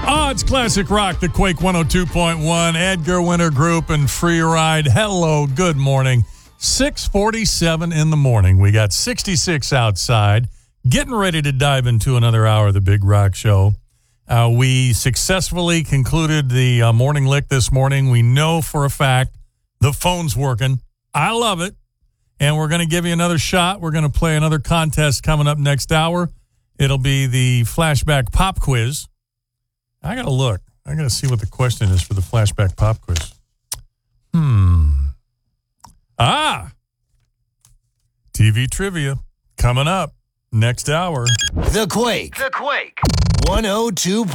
Oh, it's Classic Rock, the Quake 102.1, Edgar Winter Group, and Free Ride. Hello, good morning. 6:47 in the morning. We got 66 outside, getting ready to dive into another hour of the Big Rock Show. We successfully concluded the morning lick this morning. We know for a fact the phone's working. I love it. And we're going to give you another shot. We're going to play another contest coming up next hour. It'll be the Flashback Pop Quiz. I got to look. I got to see what the question is for the Flashback Pop Quiz. TV trivia coming up next hour. The Quake. 102.